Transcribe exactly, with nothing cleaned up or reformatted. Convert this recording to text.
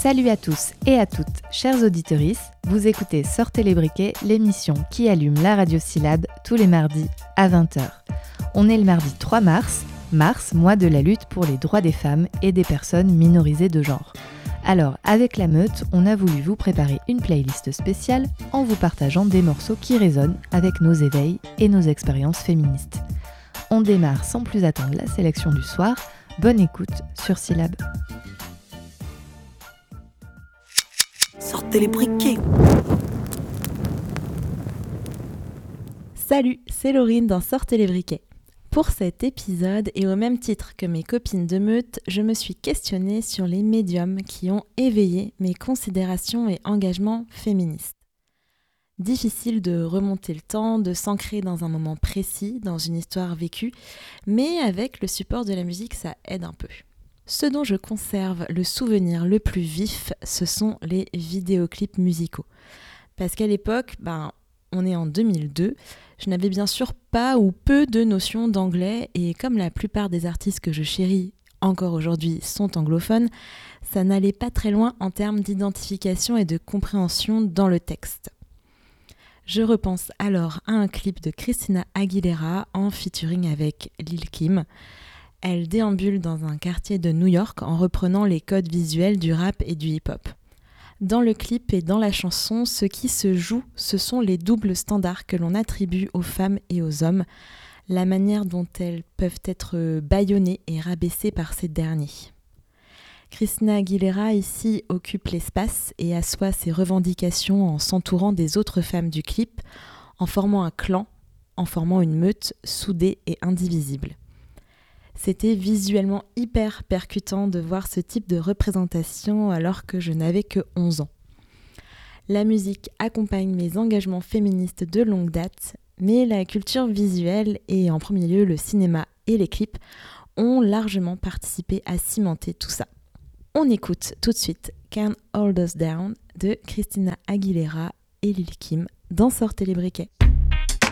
Salut à tous et à toutes, chers auditorices, vous écoutez Sortez les briquets, l'émission qui allume la radio Syllabe tous les mardis à vingt heures. On est le mardi trois mars, mars, mois de la lutte pour les droits des femmes et des personnes minorisées de genre. Alors, avec la meute, on a voulu vous préparer une playlist spéciale en vous partageant des morceaux qui résonnent avec nos éveils et nos expériences féministes. On démarre sans plus attendre la sélection du soir. Bonne écoute sur Syllabe. Sortez les briquets. Salut, c'est Laurine dans Sortez les briquets. Pour cet épisode, et au même titre que mes copines de meute, je me suis questionnée sur les médiums qui ont éveillé mes considérations et engagements féministes. Difficile de remonter le temps, de s'ancrer dans un moment précis, dans une histoire vécue, mais avec le support de la musique, ça aide un peu. Ce dont je conserve le souvenir le plus vif, ce sont les vidéoclips musicaux. Parce qu'à l'époque, ben, on est en deux mille deux, je n'avais bien sûr pas ou peu de notions d'anglais et comme la plupart des artistes que je chéris encore aujourd'hui sont anglophones, ça n'allait pas très loin en termes d'identification et de compréhension dans le texte. Je repense alors à un clip de Christina Aguilera en featuring avec Lil Kim. Elle déambule dans un quartier de New York en reprenant les codes visuels du rap et du hip-hop. Dans le clip et dans la chanson, ce qui se joue, ce sont les doubles standards que l'on attribue aux femmes et aux hommes, la manière dont elles peuvent être bâillonnées et rabaissées par ces derniers. Christina Aguilera ici occupe l'espace et assoit ses revendications en s'entourant des autres femmes du clip, en formant un clan, en formant une meute soudée et indivisible. C'était visuellement hyper percutant de voir ce type de représentation alors que je n'avais que onze ans. La musique accompagne mes engagements féministes de longue date, mais la culture visuelle et en premier lieu le cinéma et les clips ont largement participé à cimenter tout ça. On écoute tout de suite Can't Hold Us Down de Christina Aguilera et Lil Kim dans Sortez les briquets.